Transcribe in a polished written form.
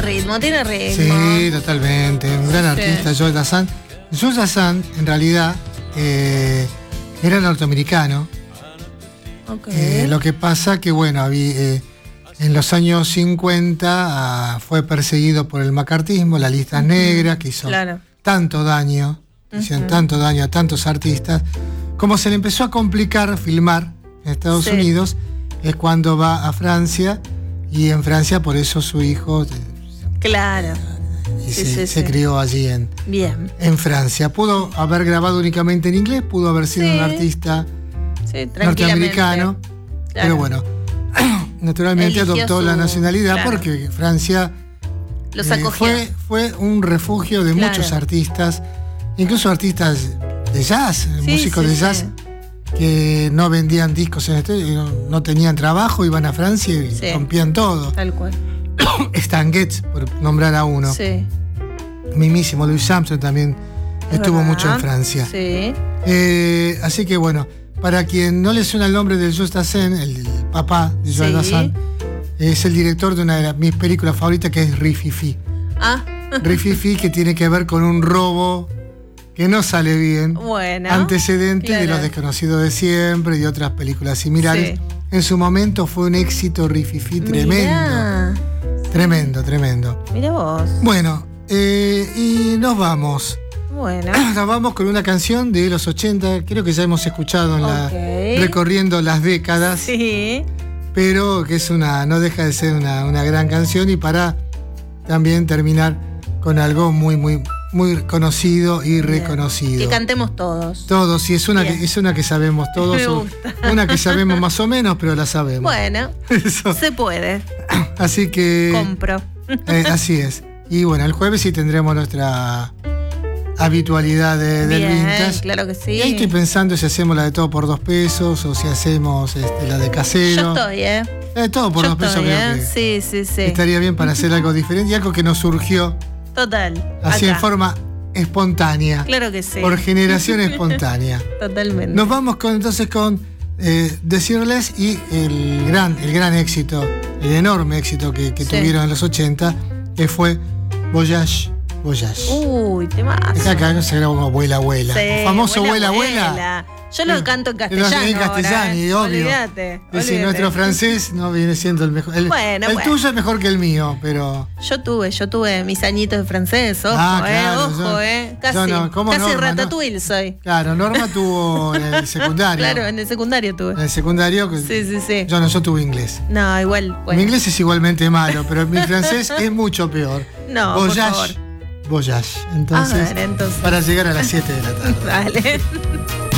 ritmo. Sí, totalmente. Un gran artista, Joe Dassin. Joe Dassin, en realidad, era norteamericano. Okay. Lo que pasa que, bueno, en los años 50 fue perseguido por el macartismo, las listas negras, que hizo tanto daño, hicieron tanto daño a tantos artistas. Como se le empezó a complicar filmar en Estados Unidos, es cuando va a Francia, y en Francia por eso su hijo se crió allí en Francia. Pudo haber grabado únicamente en inglés, pudo haber sido un artista norteamericano, pero bueno, naturalmente adoptó la nacionalidad porque Francia fue un refugio de muchos artistas, incluso artistas de jazz, músicos de jazz que no vendían discos en no tenían trabajo, iban a Francia y rompían todo. Tal cual. Stan Getz, por nombrar a uno. Sí. Mismísimo Louis Armstrong también estuvo mucho en Francia. Sí. Así que bueno, para quien no le suena el nombre de Joe Dassin, el papá de Joe Dassin, es el director de una de mis películas favoritas, que es Rififi. Rififi, que tiene que ver con un robo que no sale bien. Bueno, antecedente de Los Desconocidos de Siempre y de otras películas similares. En su momento fue un éxito Rififi tremendo. Tremendo. Mira vos. Bueno, y nos vamos. Bueno. Nos vamos con una canción de los 80, creo que ya hemos escuchado recorriendo las décadas. Sí. Pero que no deja de ser una gran canción, y para también terminar con algo muy, muy, muy conocido y reconocido. Que cantemos todos. Todos, y es una que sabemos todos. Me gusta. Una que sabemos más o menos, pero la sabemos. Bueno, se puede. Así que... Compro. Así es. Y bueno, el jueves sí tendremos nuestra habitualidad del vintage. Claro que sí. Y ahí estoy pensando si hacemos la de todo por 2 pesos o si hacemos la de casero. Yo estoy, todo por 2 pesos creo que sí. estaría bien para hacer algo diferente y algo que nos surgió. Total. Así en forma espontánea. Claro que sí. Por generación espontánea. Totalmente. Nos vamos entonces con Decirles y el gran éxito, el enorme éxito que tuvieron en los 80, que fue Voyage. Uy, temazo. Acá se grabó como Vuela, Vuela. El famoso Vuela. Yo lo canto en castellano. En castellano, obvio. Olvídate. Nuestro francés no viene siendo el mejor. El tuyo es mejor que el mío, pero. Yo tuve mis añitos de francés, ojo, claro, ojo, Casi Ratatouille soy. Claro, Norma tuvo en el secundario. Claro, en el secundario tuve. En el secundario. Sí. Yo tuve inglés. No, igual. Bueno. Mi inglés es igualmente malo, pero mi francés es mucho peor. No, por favor. Voyage. Entonces, para llegar a las 7 de la tarde. Vale.